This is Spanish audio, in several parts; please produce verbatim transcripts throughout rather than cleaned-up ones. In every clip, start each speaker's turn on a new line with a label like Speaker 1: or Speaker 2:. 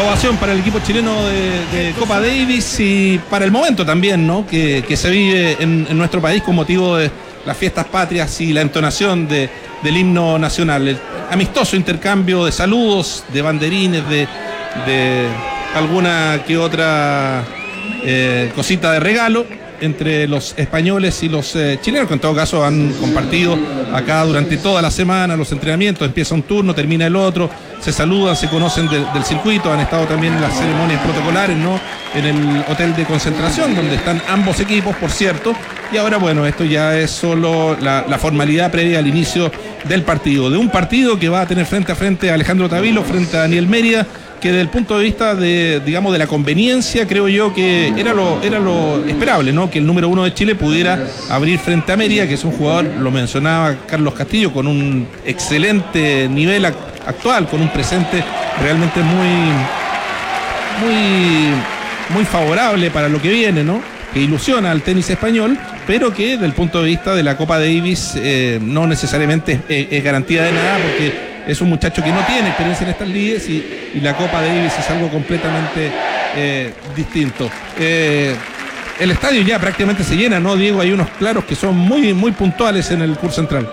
Speaker 1: la ovación para el equipo chileno de, de Copa Davis y para el momento también, ¿no? Que, que se vive en, en nuestro país con motivo de las fiestas patrias y la entonación de, del himno nacional. El amistoso intercambio de saludos, de banderines, de, de alguna que otra eh, cosita de regalo entre los españoles y los eh, chilenos, que en todo caso han compartido acá durante toda la semana los entrenamientos. Empieza un turno, termina el otro, se saludan, se conocen de, del circuito, han estado también en las ceremonias protocolares, ¿no? En el hotel de concentración, donde están ambos equipos, por cierto. Y ahora, bueno, esto ya es solo la, la formalidad previa al inicio del partido. De un partido que va a tener frente a frente a Alejandro Tavilo, frente a Daniel Mérida, que desde el punto de vista de, digamos, de la conveniencia, creo yo que era lo, era lo esperable, ¿no? Que el número uno de Chile pudiera abrir frente a Mérida, que es un jugador, lo mencionaba Carlos Castillo, con un excelente nivel actual, con un presente realmente muy, muy, muy favorable para lo que viene, ¿no? Que ilusiona al tenis español, pero que desde el punto de vista de la Copa Davis eh, no necesariamente es, es garantía de nada, porque es un muchacho que no tiene experiencia en estas ligas y, y la Copa Davis es algo completamente eh, distinto. Eh, el estadio ya prácticamente se llena, ¿no, Diego? Hay unos claros que son muy, muy puntuales en el curso central.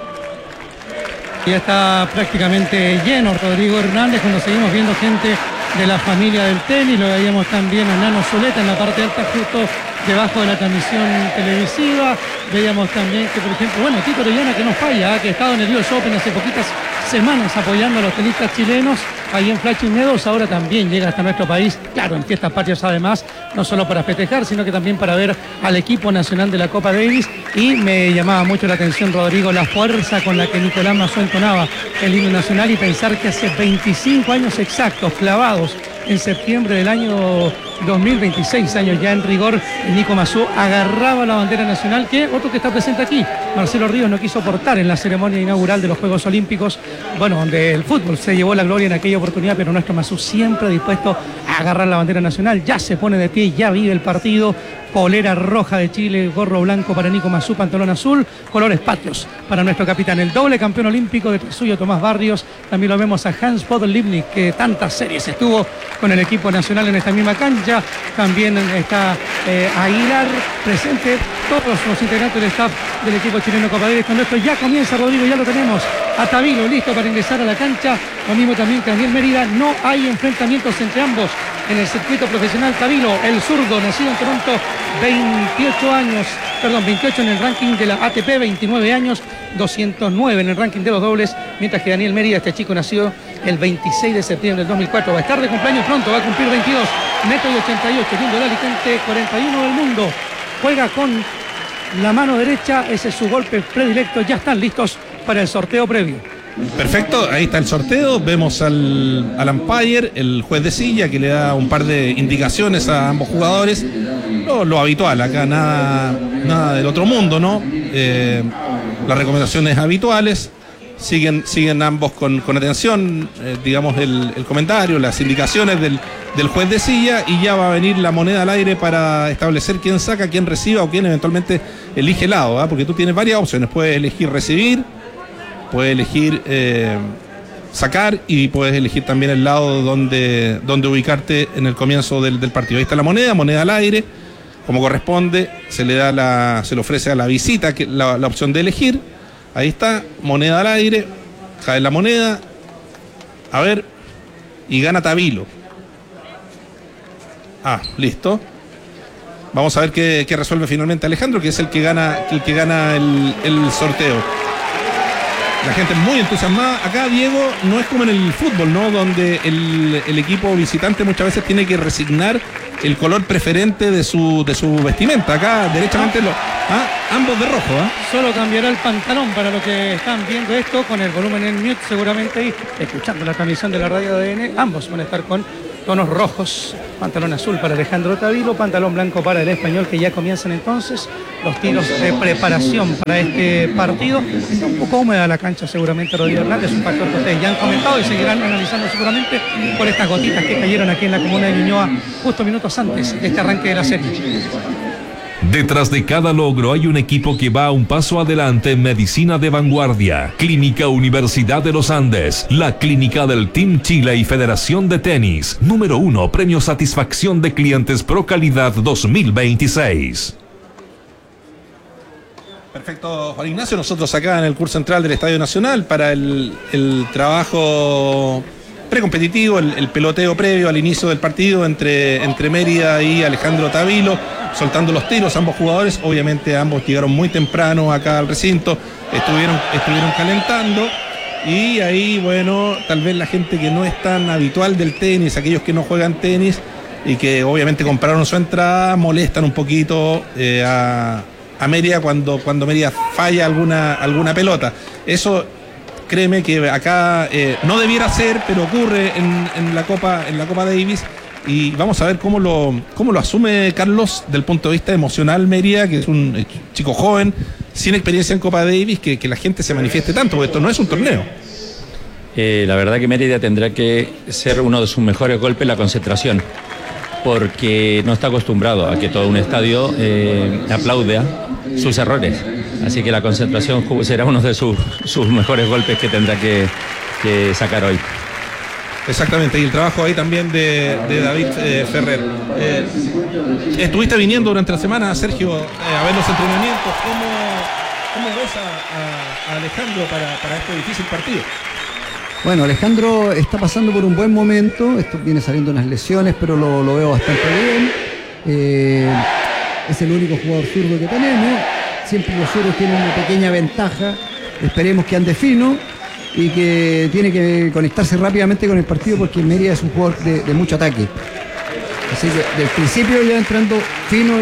Speaker 2: Ya está prácticamente lleno Rodrigo Hernández, cuando seguimos viendo gente de la familia del tenis, lo veíamos también a Nano Zuleta en la parte alta, justo debajo de la transmisión televisiva. Veíamos también que, por ejemplo, bueno, Tito Orellana, que no falla, ¿eh? Que ha estado en el U S Open hace poquitas semanas apoyando a los tenistas chilenos ahí en Flushing Meadows, ahora también llega hasta nuestro país, claro, en fiestas patrias además, no solo para festejar, sino que también para ver al equipo nacional de la Copa Davis. Y me llamaba mucho la atención, Rodrigo, la fuerza con la que Nicolás Mazú entonaba el himno nacional, y pensar que hace veinticinco años exactos, clavados en septiembre del año dos mil veintiséis, años ya en rigor, Nico Mazú agarraba la bandera nacional, que otro que está presente aquí, Marcelo Ríos, no quiso portar en la ceremonia inaugural de los Juegos Olímpicos, bueno, donde el fútbol se llevó la gloria en aquella oportunidad, pero nuestro Mazú siempre dispuesto a agarrar la bandera nacional. Ya se pone de pie, ya vive el partido. Polera roja de Chile, gorro blanco para Nico Mazú, pantalón azul, colores patrios para nuestro capitán, el doble campeón olímpico de suyo Tomás Barrios. También lo vemos a Hans Podolivnik, que tantas series estuvo con el equipo nacional en esta misma cancha. También está eh, Aguilar presente, todos los integrantes del staff del equipo chileno Copa Davis. Cuando esto ya comienza, Rodrigo, ya lo tenemos a Tavilo listo para ingresar a la cancha, lo mismo también que Daniel Mérida. No hay enfrentamientos entre ambos en el circuito profesional. Tavilo, el zurdo, nacido en Toronto, veintiocho años, perdón, veintiocho en el ranking de la A T P, veintinueve años, doscientos nueve en el ranking de los dobles, mientras que Daniel Mérida, este chico nació el veintiséis de septiembre del dos mil cuatro, va a estar de cumpleaños pronto, va a cumplir veintidós, metro y ochenta y ocho, lindo de Alicante, cuarenta y uno del mundo, juega con la mano derecha, ese es su golpe predilecto. Ya están listos para el sorteo previo.
Speaker 1: Perfecto, ahí está el sorteo, vemos al, al umpire, el juez de silla, que le da un par de indicaciones a ambos jugadores. Lo, lo habitual, acá nada, nada del otro mundo, ¿no? Eh, las recomendaciones habituales, siguen, siguen ambos con, con atención, eh, digamos, el, el comentario, las indicaciones del, del juez de silla, y ya va a venir la moneda al aire para establecer quién saca, quién reciba o quién eventualmente elige lado, ¿eh? Porque tú tienes varias opciones, puedes elegir recibir, puedes elegir eh, sacar, y puedes elegir también el lado donde, donde ubicarte en el comienzo del, del partido. Ahí está la moneda, moneda al aire, como corresponde, se le da la, se le ofrece a la visita que, la, la opción de elegir. Ahí está, moneda al aire, cae la moneda, a ver, y gana Tavilo. Ah, listo. Vamos a ver qué, qué resuelve finalmente Alejandro, que es el que gana, el que gana el, el sorteo. La gente muy entusiasmada. Acá, Diego, no es como en el fútbol, ¿no? Donde el, el equipo visitante muchas veces tiene que resignar el color preferente de su, de su vestimenta. Acá, derechamente, lo, ¿ah? ambos de rojo. ¿ah?
Speaker 2: Solo cambiará el pantalón para los que están viendo esto, con el volumen en mute seguramente, y escuchando la transmisión de la radio A D N. Ambos van a estar con tonos rojos, pantalón azul para Alejandro Tavilo, pantalón blanco para el español, que ya comienzan entonces los tiros de preparación para este partido. Está un poco húmeda la cancha seguramente, Rodrigo Hernández, un factor que ustedes ya han comentado y seguirán analizando seguramente por estas gotitas que cayeron aquí en la comuna de Ñuñoa justo minutos antes de este arranque de la serie.
Speaker 3: Detrás de cada logro hay un equipo que va un paso adelante en medicina de vanguardia. Clínica Universidad de los Andes, la clínica del Team Chile y Federación de Tenis. Número uno, Premio Satisfacción de Clientes Pro Calidad dos mil veintiséis.
Speaker 1: Perfecto, Juan Ignacio. Nosotros acá en el curso central del Estadio Nacional para el, el trabajo precompetitivo, el, el peloteo previo al inicio del partido entre, entre Mérida y Alejandro Tavilo, soltando los tiros ambos jugadores. Obviamente ambos llegaron muy temprano acá al recinto, estuvieron, estuvieron calentando y ahí, bueno, tal vez la gente que no es tan habitual del tenis, aquellos que no juegan tenis y que obviamente compraron su entrada, molestan un poquito eh, a, a Mérida cuando, cuando Mérida falla alguna, alguna pelota. Eso, créeme que acá eh, no debiera ser, pero ocurre en, en la Copa, en la Copa Davis. Y vamos a ver cómo lo, cómo lo asume Carlos del punto de vista emocional Mérida, que es un chico joven, sin experiencia en Copa Davis, que, que la gente se manifieste tanto, porque esto no es un torneo.
Speaker 4: Eh, la verdad que Mérida tendrá que ser uno de sus mejores golpes la concentración, porque no está acostumbrado a que todo un estadio eh, aplaude sus errores. Así que la concentración será uno de sus, sus mejores golpes que tendrá que, que sacar hoy.
Speaker 1: Exactamente, y el trabajo ahí también de, de David eh, Ferrer. Eh, estuviste viniendo durante la semana, Sergio, eh, a ver los entrenamientos. ¿Cómo, cómo ves a, a, a Alejandro para, para este difícil partido?
Speaker 5: Bueno, Alejandro está pasando por un buen momento. Esto viene saliendo unas lesiones, pero lo, lo veo bastante bien. Eh, es el único jugador zurdo que tenemos. Siempre los zurdos tienen una pequeña ventaja. Esperemos que ande fino y que tiene que conectarse rápidamente con el partido, porque Mérida es un jugador de, de mucho ataque. Así que del principio ya entrando fino y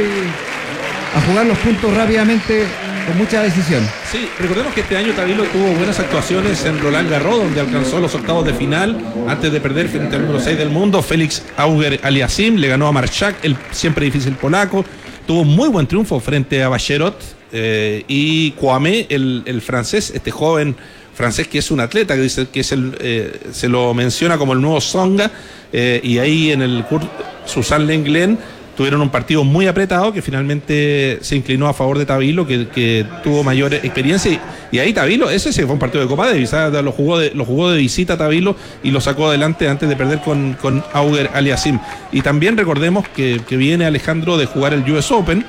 Speaker 5: a jugar los puntos rápidamente con mucha decisión.
Speaker 1: Sí, recordemos que este año Tavilo tuvo buenas actuaciones en Roland Garros, donde alcanzó los octavos de final antes de perder frente al número seis del mundo, Félix Auger-Aliassime. Le ganó a Marchak, el siempre difícil polaco. Tuvo muy buen triunfo frente a Bacherot eh, y Kouamé, el, el francés, este joven francés que es un atleta, que dice que es el, eh, se lo menciona como el nuevo Tsonga, eh, y ahí en el Susan Lenglen tuvieron un partido muy apretado que finalmente se inclinó a favor de Tavilo, que, que tuvo mayor experiencia, y, y ahí Tavilo, ese sí fue un partido de Copa Davis, ¿sabes? Lo jugó de, lo jugó de visita Tavilo y lo sacó adelante antes de perder con, con Auger-Aliassime. Y también recordemos que, que viene Alejandro de jugar el U S Open,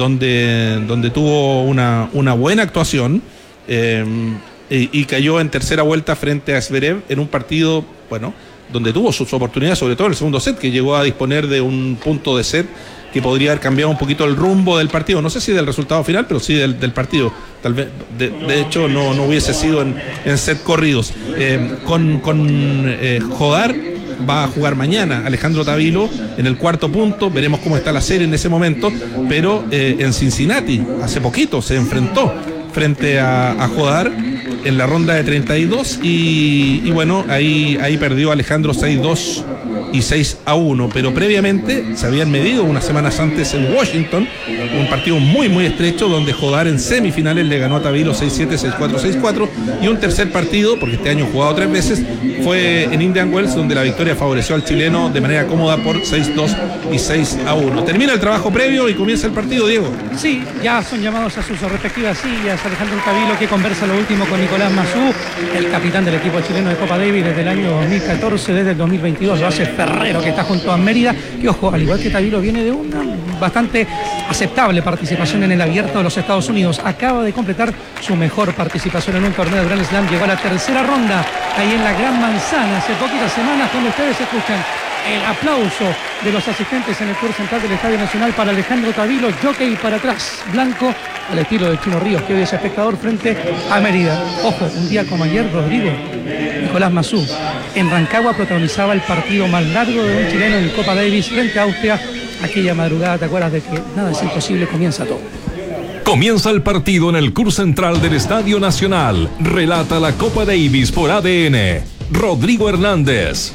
Speaker 1: donde, donde tuvo una, una buena actuación, eh, y, y cayó en tercera vuelta frente a Zverev en un partido, bueno, donde tuvo sus oportunidades, sobre todo en el segundo set, que llegó a disponer de un punto de set que podría haber cambiado un poquito el rumbo del partido, no sé si del resultado final, pero sí del, del partido. Tal vez, de, de hecho, no, no hubiese sido en, en set corridos. Eh, con con eh, Jodar va a jugar mañana Alejandro Tavilo en el cuarto punto, veremos cómo está la serie en ese momento, pero eh, en Cincinnati, hace poquito, se enfrentó frente a, a Jodar en la ronda de treinta y dos y, y bueno, ahí, ahí perdió Alejandro seis dos y seis a uno, pero previamente se habían medido unas semanas antes en Washington, un partido muy muy estrecho donde Jodar en semifinales le ganó a Tavilo seis siete, seis cuatro, seis cuatro, y un tercer partido, porque este año ha jugado tres veces, fue en Indian Wells, donde la victoria favoreció al chileno de manera cómoda por seis dos y seis a uno. Termina el trabajo previo y comienza el partido, Diego.
Speaker 2: Sí, ya son llamados a sus respectivas sillas. Alejandro Tavilo, que conversa lo último con Nicolás Massú, el capitán del equipo chileno de Copa Davis desde el año dos mil catorce, desde el dos mil veintidós lo hace Ferrero, que está junto a Mérida, que ojo, al igual que Tavilo, viene de una bastante aceptable participación en el Abierto de los Estados Unidos. Acaba de completar su mejor participación en un torneo de Grand Slam, llegó a la tercera ronda ahí en la Gran Manzana hace poquitas semanas, cuando ustedes escuchan el aplauso de los asistentes en el tour central del Estadio Nacional para Alejandro Tavilo, jockey para atrás, blanco, al estilo de Chino Ríos, que hoy es espectador frente a Mérida. Ojo, un día como ayer, Rodrigo, Nicolás Massú en Rancagua protagonizaba el partido más largo de un chileno en Copa Davis frente a Austria. Aquella madrugada, ¿te acuerdas de que nada es imposible? Comienza todo.
Speaker 3: Comienza el partido en el curso central del Estadio Nacional. Relata la Copa Davis por A D N, Rodrigo Hernández.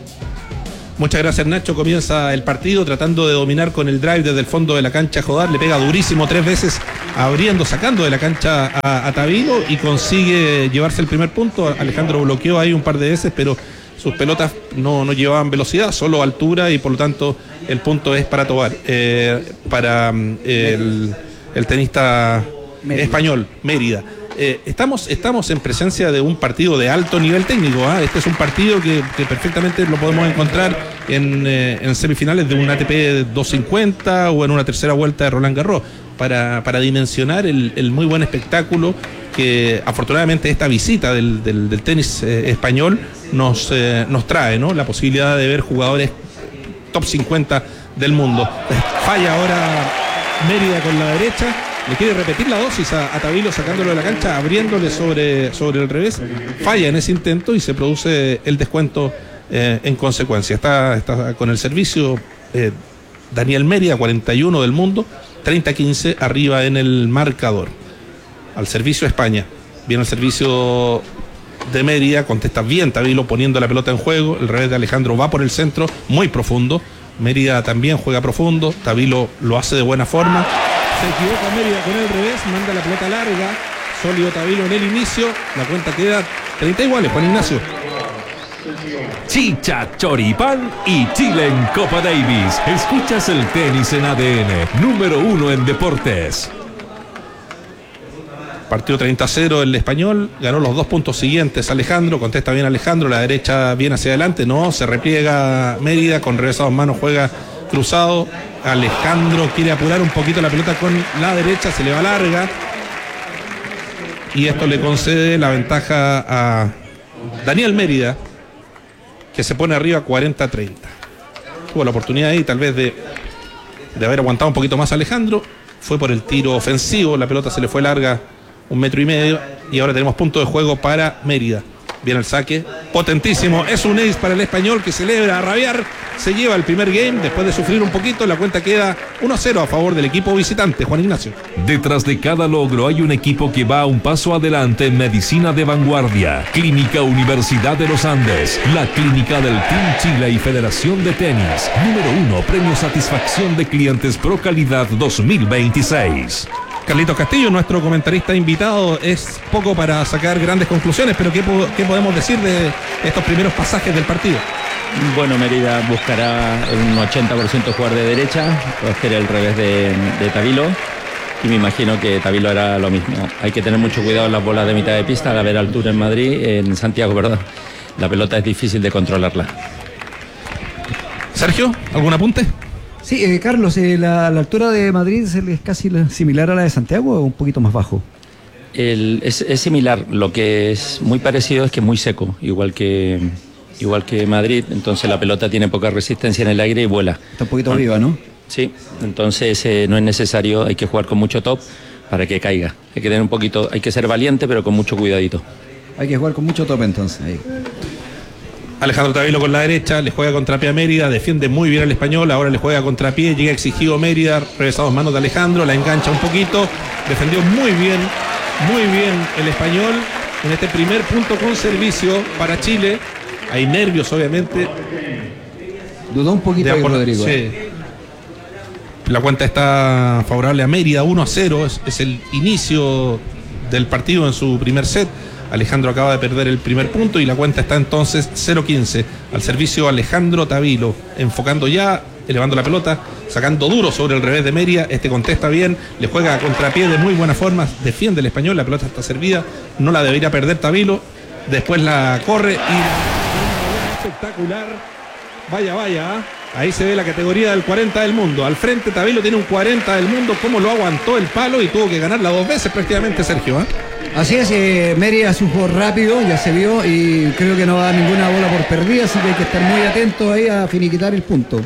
Speaker 1: Muchas gracias, Nacho. Comienza el partido tratando de dominar con el drive desde el fondo de la cancha. Jodar le pega durísimo tres veces, abriendo, sacando de la cancha a, a Tavilo, y consigue llevarse el primer punto. Alejandro bloqueó ahí un par de veces, pero sus pelotas no, no llevaban velocidad, solo altura, y por lo tanto el punto es para Tobar, eh, para eh, el, el tenista Mérida. español, Mérida. Eh, estamos, estamos en presencia de un partido de alto nivel técnico, ¿eh? Este es un partido que, que perfectamente lo podemos encontrar en, eh, en semifinales de un A T P doscientos cincuenta o en una tercera vuelta de Roland Garros, para, para dimensionar el, el muy buen espectáculo que afortunadamente esta visita del, del, del tenis eh, español nos, eh, nos trae, ¿no? La posibilidad de ver jugadores top cincuenta del mundo. Falla ahora Mérida con la derecha, le quiere repetir la dosis a, a Tabilo, sacándolo de la cancha, abriéndole sobre, sobre el revés, falla en ese intento y se produce el descuento eh, en consecuencia. Está, está con el servicio eh, Daniel Mérida, cuarenta y uno del mundo, treinta quince arriba en el marcador. Al servicio España, viene el servicio de Mérida, contesta bien Tabilo poniendo la pelota en juego, el revés de Alejandro va por el centro, muy profundo, Mérida también juega profundo, Tabilo lo hace de buena forma, se equivoca Mérida con el revés, manda la pelota larga, sólido Tabilo en el inicio, la cuenta queda treinta iguales, Juan Ignacio.
Speaker 3: Chicha, choripán y Chile en Copa Davis. Escuchas el tenis en A D N, número uno en deportes.
Speaker 1: Partido treinta a cero el español, ganó los dos puntos siguientes Alejandro, contesta bien Alejandro, la derecha viene hacia adelante, no, se repliega Mérida, con revesados manos juega cruzado, Alejandro quiere apurar un poquito la pelota con la derecha, se le va larga, y esto le concede la ventaja a Daniel Mérida, que se pone arriba cuarenta a treinta. Tuvo la oportunidad ahí tal vez de, de haber aguantado un poquito más a Alejandro, fue por el tiro ofensivo, la pelota se le fue larga un metro y medio, y ahora tenemos punto de juego para Mérida. Viene el saque, potentísimo, es un ace para el español que celebra a rabiar, se lleva el primer game, después de sufrir un poquito, la cuenta queda uno a cero a favor del equipo visitante, Juan Ignacio.
Speaker 3: Detrás de cada logro hay un equipo que va un paso adelante en medicina de vanguardia. Clínica Universidad de los Andes, la clínica del Team Chile y Federación de Tenis. Número uno, premio Satisfacción de Clientes Pro Calidad dos mil veintiséis.
Speaker 1: Carlitos Castillo, nuestro comentarista invitado, es poco para sacar grandes conclusiones, pero ¿qué, po- qué podemos decir de estos primeros pasajes del partido?
Speaker 4: Bueno, Mérida buscará un ochenta por ciento jugar de derecha, coger el revés de, de Tabilo, y me imagino que Tabilo hará lo mismo. Hay que tener mucho cuidado en las bolas de mitad de pista, al haber altura en Madrid, en Santiago, perdón. La pelota es difícil de controlarla.
Speaker 1: Sergio, ¿algún apunte?
Speaker 5: Sí, eh, Carlos, eh, la, la altura de Madrid es casi la, similar a la de Santiago o un poquito más bajo.
Speaker 4: El, es, es similar, lo que es muy parecido es que es muy seco, igual que, igual que Madrid, entonces la pelota tiene poca resistencia en el aire y vuela.
Speaker 5: Está un poquito viva, ¿no?
Speaker 4: Sí, entonces eh, no es necesario, hay que jugar con mucho top para que caiga. Hay que tener un poquito, hay que ser valiente, pero con mucho cuidadito.
Speaker 5: Hay que jugar con mucho top entonces. Ahí.
Speaker 1: Alejandro Tabilo con la derecha, le juega contrapié a Mérida, defiende muy bien al español, ahora le juega contrapié, llega exigido Mérida, revesados manos de Alejandro, la engancha un poquito, defendió muy bien, muy bien el español en este primer punto con servicio para Chile. Hay nervios, obviamente.
Speaker 5: Dudó un poquito ahí, Rodrigo.
Speaker 1: Sí. La cuenta está favorable a Mérida, uno a cero, es, es el inicio del partido en su primer set. Alejandro acaba de perder el primer punto y la cuenta está entonces cero quince. Al servicio Alejandro Tabilo, enfocando ya, elevando la pelota, sacando duro sobre el revés de Mérida. Este contesta bien, le juega a contrapié de muy buena forma, defiende el español, la pelota está servida, no la debería perder Tabilo. Después la corre y la... espectacular. Vaya, vaya, ¿eh? Ahí se ve la categoría del cuarenta del mundo. Al frente Tabilo tiene un cuarenta del mundo, cómo lo aguantó el palo y tuvo que ganarla dos veces prácticamente, Sergio, ¿eh?
Speaker 5: Así es, eh, Mérida es un juego rápido, ya se vio, y creo que no va a dar ninguna bola por perdida, así que hay que estar muy atentos ahí a finiquitar el punto.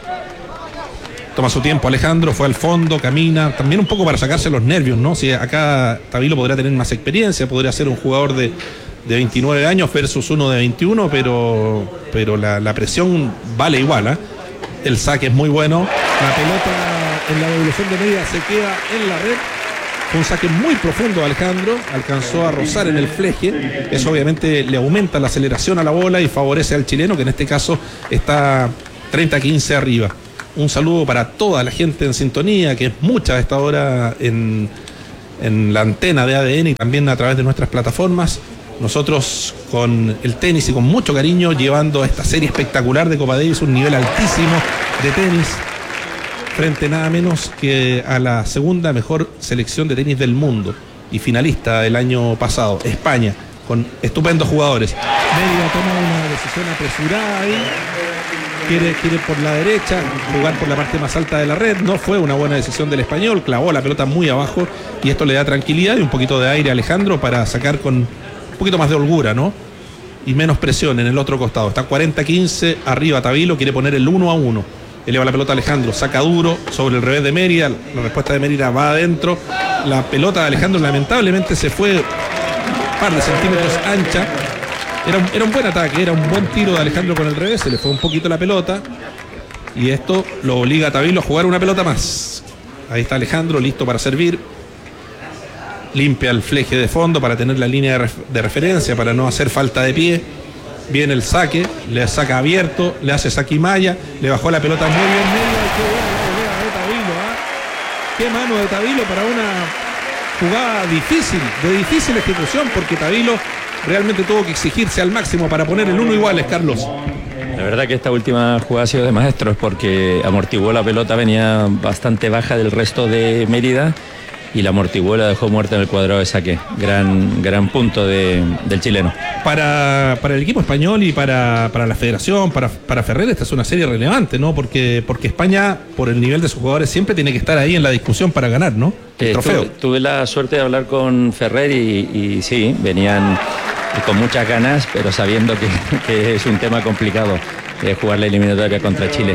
Speaker 1: Toma su tiempo Alejandro, fue al fondo, camina, también un poco para sacarse los nervios, ¿no? Si acá Tabilo podría tener más experiencia, podría ser un jugador de, de veintinueve años versus uno de veintiuno, pero, pero la, la presión vale igual, ¿eh? El saque es muy bueno, la pelota en la devolución de Mérida se queda en la red. Fue un saque muy profundo Alejandro, alcanzó a rozar en el fleje, eso obviamente le aumenta la aceleración a la bola y favorece al chileno, que en este caso está treinta a quince arriba. Un saludo para toda la gente en sintonía, que es mucha a esta hora en, en la antena de A D N y también a través de nuestras plataformas. Nosotros con el tenis y con mucho cariño, llevando esta serie espectacular de Copa Davis, un nivel altísimo de tenis, frente nada menos que a la segunda mejor selección de tenis del mundo y finalista del año pasado, España, con estupendos jugadores. Mérida toma una decisión apresurada ahí, quiere, quiere por la derecha, jugar por la parte más alta de la red, no fue una buena decisión del español, clavó la pelota muy abajo y esto le da tranquilidad y un poquito de aire a Alejandro para sacar con un poquito más de holgura, ¿no? Y menos presión en el otro costado. Está cuarenta quince, arriba Tavilo, quiere poner el uno a uno. Eleva la pelota Alejandro, saca duro sobre el revés de Mérida, la respuesta de Mérida va adentro, la pelota de Alejandro lamentablemente se fue un par de centímetros ancha. Era un, era un buen ataque, era un buen tiro de Alejandro con el revés, se le fue un poquito la pelota y esto lo obliga a Tavilo a jugar una pelota más. Ahí está Alejandro, listo para servir. Limpia el fleje de fondo para tener la línea de, ref, de referencia, para no hacer falta de pie. Viene el saque, le saca abierto, le hace saque y malla, le bajó la pelota muy bien medio. Qué buena la volea de Tavilo, ¿eh? Qué mano de Tavilo para una jugada difícil, de difícil ejecución, porque Tavilo realmente tuvo que exigirse al máximo para poner el uno iguales, Carlos.
Speaker 4: La verdad que esta última jugada ha sido de maestros porque amortiguó la pelota, venía bastante baja del resto de Mérida y la amortiguó, la dejó muerta en el cuadrado de saque. Gran, gran punto de, del chileno.
Speaker 1: Para, para el equipo español y para, para la federación, para, para Ferrer, esta es una serie relevante, ¿no? Porque, porque España, por el nivel de sus jugadores, siempre tiene que estar ahí en la discusión para ganar, ¿no? El
Speaker 4: eh,
Speaker 1: trofeo.
Speaker 4: Tuve, tuve la suerte de hablar con Ferrer y, y sí, venían con muchas ganas, pero sabiendo que, que es un tema complicado eh, jugar la eliminatoria contra Chile.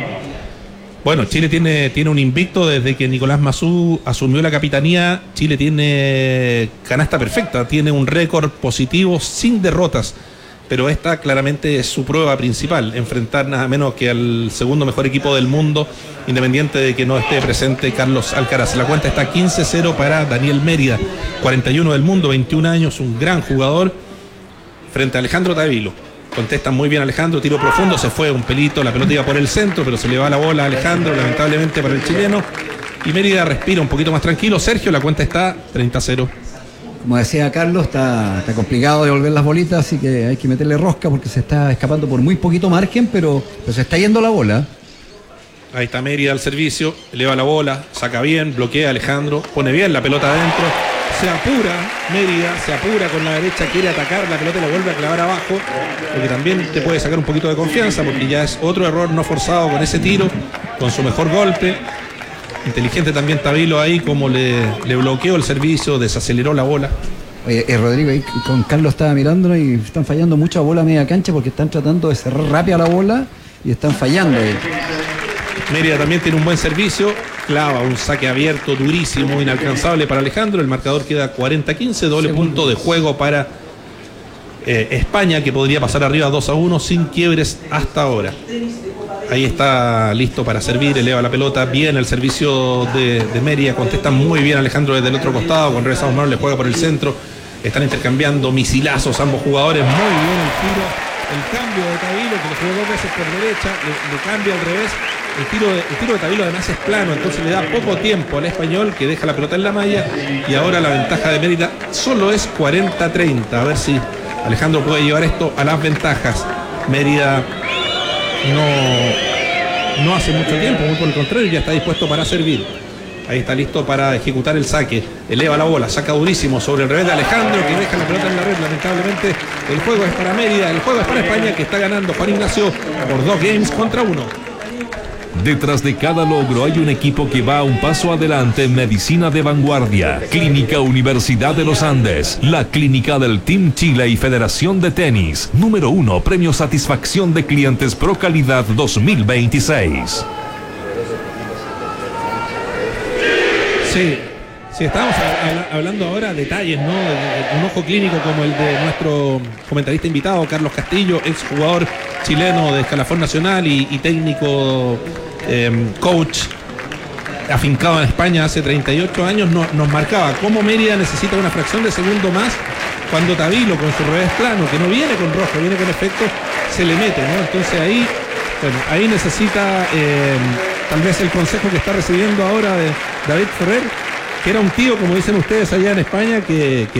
Speaker 1: Bueno, Chile tiene, tiene un invicto desde que Nicolás Massú asumió la capitanía. Chile tiene canasta perfecta, tiene un récord positivo sin derrotas, pero esta claramente es su prueba principal, enfrentar nada menos que al segundo mejor equipo del mundo, independiente de que no esté presente Carlos Alcaraz. La cuenta está quince cero para Daniel Mérida, cuarenta y uno del mundo, veintiún años, un gran jugador, frente a Alejandro Tavilo. Contesta muy bien Alejandro, tiro profundo, se fue un pelito, la pelota iba por el centro, pero se le va la bola a Alejandro, lamentablemente para el chileno. Y Mérida respira un poquito más tranquilo. Sergio, la cuenta está treinta cero.
Speaker 5: Como decía Carlos, está, está complicado devolver las bolitas, así que hay que meterle rosca porque se está escapando por muy poquito margen, pero, pero se está yendo la bola.
Speaker 1: Ahí está Mérida al servicio, eleva la bola, saca bien, bloquea a Alejandro, pone bien la pelota adentro. Se apura Mérida, se apura con la derecha, quiere atacar, la pelota la vuelve a clavar abajo, lo que también te puede sacar un poquito de confianza, porque ya es otro error no forzado con ese tiro, con su mejor golpe. Inteligente también Tavilo ahí, como le, le bloqueó el servicio, desaceleró la bola.
Speaker 5: Oye, eh, Rodrigo, ahí con Carlos estaba mirando y están fallando mucha bola a media cancha porque están tratando de cerrar rápido la bola y están fallando. Eh.
Speaker 1: Mérida también tiene un buen servicio, clava un saque abierto durísimo, inalcanzable para Alejandro. El marcador queda cuarenta quince, doble Segundos. punto de juego para eh, España, que podría pasar arriba dos a uno sin quiebres hasta ahora. Ahí está listo para servir, eleva la pelota, bien el servicio de, de Mérida, contesta muy bien Alejandro desde el otro costado, con revés a mano le juega por el centro, están intercambiando misilazos ambos jugadores, muy bien el tiro, el cambio de Tavilo, que le jugó dos veces por derecha, le, le cambia al revés. El tiro, de, el tiro de Tavilo además es plano, entonces le da poco tiempo al español, que deja la pelota en la malla, y ahora la ventaja de Mérida solo es cuarenta treinta. A ver si Alejandro puede llevar esto a las ventajas. Mérida no, no hace mucho tiempo, muy por el contrario, ya está dispuesto para servir. Ahí está listo para ejecutar el saque, eleva la bola, saca durísimo sobre el revés de Alejandro, que deja la pelota en la red. Lamentablemente el juego es para Mérida, el juego es para España, que está ganando Juan Ignacio por dos games contra uno.
Speaker 3: Detrás de cada logro hay un equipo que va un paso adelante en medicina de vanguardia. Clínica Universidad de los Andes, la clínica del Team Chile y Federación de Tenis. Número uno, Premio Satisfacción de Clientes Pro Calidad dos mil veintiséis.
Speaker 1: Sí, sí, estamos a, a, hablando ahora de detalles, ¿no? De, de, un ojo clínico como el de nuestro comentarista invitado, Carlos Castillo, exjugador chileno de escalafón nacional y, y técnico, eh, coach afincado en España hace treinta y ocho años, no, nos marcaba cómo Mérida necesita una fracción de segundo más cuando Tavilo, con su revés plano, que no viene con rojo, viene con efecto, se le mete, ¿no? Entonces ahí, bueno, ahí necesita eh, tal vez el consejo que está recibiendo ahora de David Ferrer, que era un tío, como dicen ustedes allá en España, que, que